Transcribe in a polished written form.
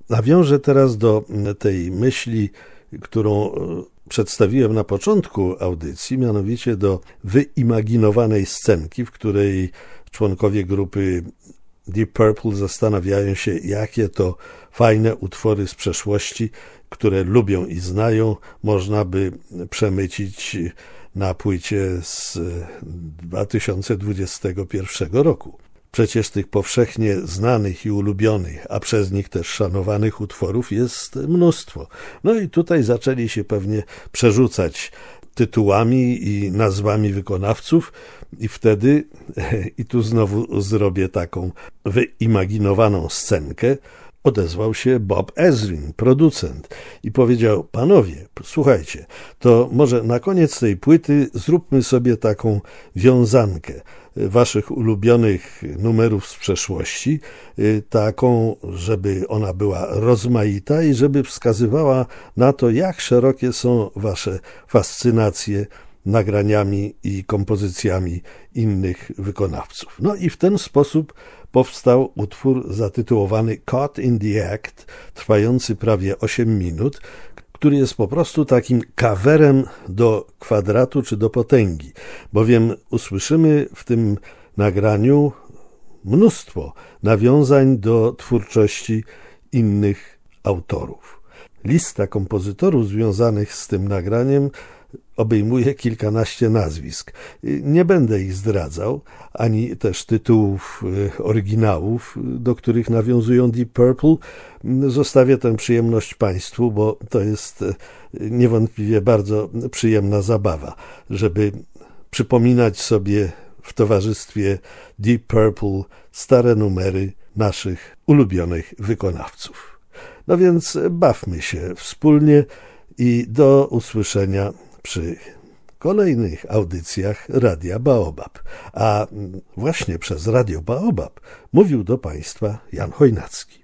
Nawiążę teraz do tej myśli, którą przedstawiłem na początku audycji, mianowicie do wyimaginowanej scenki, w której członkowie grupy Deep Purple zastanawiają się, jakie to fajne utwory z przeszłości, które lubią i znają, można by przemycić na płycie z 2021 roku. Przecież tych powszechnie znanych i ulubionych, a przez nich też szanowanych utworów jest mnóstwo. No i tutaj zaczęli się pewnie przerzucać tytułami i nazwami wykonawców i wtedy, i tu znowu zrobię taką wyimaginowaną scenkę, odezwał się Bob Ezrin, producent, i powiedział: panowie, słuchajcie, to może na koniec tej płyty zróbmy sobie taką wiązankę waszych ulubionych numerów z przeszłości, taką, żeby ona była rozmaita i żeby wskazywała na to, jak szerokie są wasze fascynacje nagraniami i kompozycjami innych wykonawców. No i w ten sposób powstał utwór zatytułowany Caught in the Act, trwający prawie 8 minut, który jest po prostu takim coverem do kwadratu czy do potęgi, bowiem usłyszymy w tym nagraniu mnóstwo nawiązań do twórczości innych autorów. Lista kompozytorów związanych z tym nagraniem obejmuje kilkanaście nazwisk. Nie będę ich zdradzał, ani też tytułów oryginałów, do których nawiązują Deep Purple. Zostawię tę przyjemność Państwu, bo to jest niewątpliwie bardzo przyjemna zabawa, żeby przypominać sobie w towarzystwie Deep Purple stare numery naszych ulubionych wykonawców. No więc bawmy się wspólnie i do usłyszenia przy kolejnych audycjach Radia Baobab. A właśnie przez Radio Baobab mówił do Państwa Jan Chojnacki.